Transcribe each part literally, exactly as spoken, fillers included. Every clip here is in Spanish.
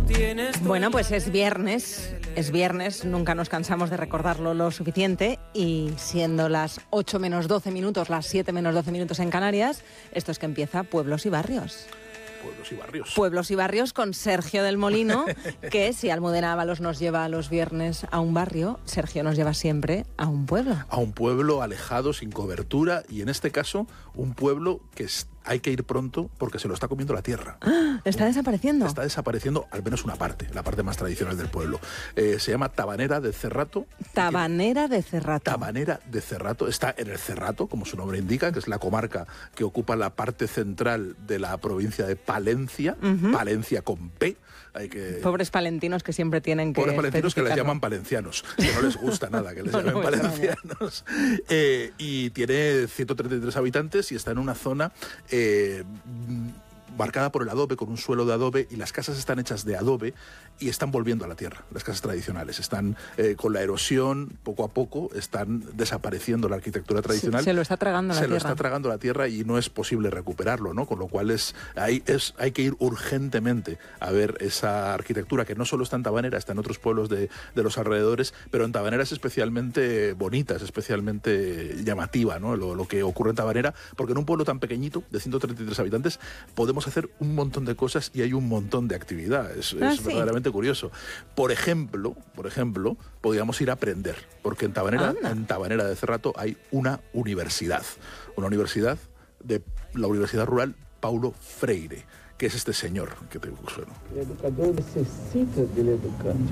Bueno, pues es viernes, es viernes, nunca nos cansamos de recordarlo lo suficiente y siendo las ocho menos doce minutos, las siete menos doce minutos en Canarias, esto es que empieza Pueblos y Barrios. Pueblos y Barrios. Pueblos y Barrios con Sergio del Molino, que si Almudena Ábalos nos lleva los viernes a un barrio, Sergio nos lleva siempre a un pueblo. A un pueblo alejado, sin cobertura, y en este caso, un pueblo que es, hay que ir pronto porque se lo está comiendo la tierra. ¡Ah! ¿Está desapareciendo? Está desapareciendo al menos una parte, la parte más tradicional del pueblo. Eh, se llama Tabanera de Cerrato. Tabanera de Cerrato. Tabanera de Cerrato. Está en el Cerrato, como su nombre indica, que es la comarca que ocupa la parte central de la provincia de Palencia. Uh-huh. Palencia con P. Hay que... Pobres palentinos que siempre tienen que... Pobres palentinos que les llaman palencianos, que no les gusta nada que les no, llamen no palencianos. Eh, y tiene ciento treinta y tres habitantes y está en una zona... Eh, marcada por el adobe, con un suelo de adobe, y las casas están hechas de adobe y están volviendo a la tierra, las casas tradicionales. Están, eh, con la erosión, poco a poco, están desapareciendo la arquitectura tradicional. Se, se lo está tragando la se tierra. Se lo está tragando la tierra y no es posible recuperarlo, ¿no? Con lo cual es, hay, es, hay que ir urgentemente a ver esa arquitectura, que no solo está en Tabanera, está en otros pueblos de, de los alrededores, pero en Tabanera es especialmente bonita, es especialmente llamativa, ¿no? Lo, lo que ocurre en Tabanera, porque en un pueblo tan pequeñito, de ciento treinta y tres habitantes, podemos hacer un montón de cosas y hay un montón de actividad. Es, ah, es sí. verdaderamente curioso. Por ejemplo, por ejemplo, podríamos ir a aprender, porque en Tabanera, Anda. en Tabanera de Cerrato hay una universidad, una universidad de la Universidad Rural Paulo Freire, que es este señor que te suena. El educador necesita del educando.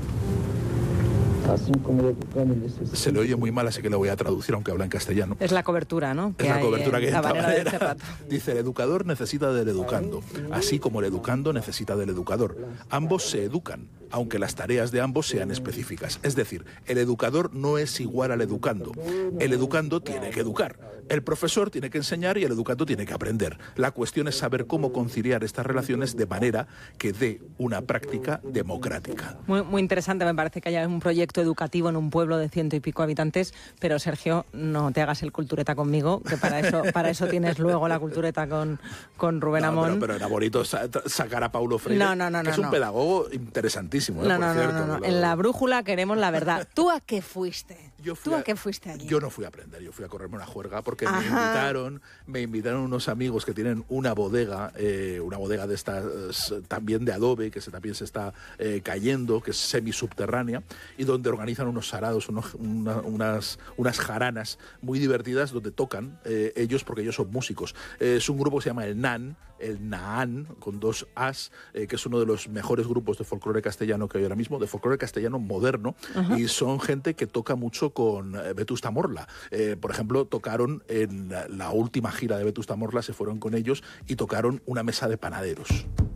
Así como el educando necesita. Se le oye muy mal, así que lo voy a traducir, aunque habla en castellano. Es la cobertura, ¿no? Es la cobertura que hay en Tabanera. Tabanera. Dice, el educador necesita del educando, así como el educando necesita del educador. Ambos se educan, aunque las tareas de ambos sean específicas. Es decir, el educador no es igual al educando. El educando tiene que educar. El profesor tiene que enseñar y el educando tiene que aprender. La cuestión es saber cómo conciliar estas relaciones de manera que dé una práctica democrática. Muy, muy interesante, me parece que haya un proyecto educativo en un pueblo de ciento y pico habitantes, pero Sergio, no te hagas el cultureta conmigo, que para eso para eso tienes luego la cultureta con, con Rubén no, Amón. Pero, pero era bonito sa sacar a Paulo Freire, no, no, no, que no, es un no. pedagogo interesantísimo. No, eh, por no, cierto, no, no, no. Lo... En la brújula queremos la verdad. ¿Tú a qué fuiste? Yo fui ¿Tú a, a qué fuiste allí? Yo no fui a aprender, yo fui a correrme una juerga porque Ajá. me invitaron, me invitaron unos amigos que tienen una bodega, eh, una bodega de estas también de adobe, que se, también se está eh, cayendo, que es semisubterránea, y donde organizan unos sarados, unos, una, unas, unas jaranas muy divertidas donde tocan eh, ellos, porque ellos son músicos. Eh, es un grupo que se llama el Nan, el Naan, con dos As, eh, que es uno de los mejores grupos de folclore castellano que hay ahora mismo, de folclore castellano moderno, uh-huh. Y son gente que toca mucho con eh, Vetusta Morla. Eh, por ejemplo, tocaron en la, la última gira de Vetusta Morla, se fueron con ellos y tocaron Una mesa de panaderos.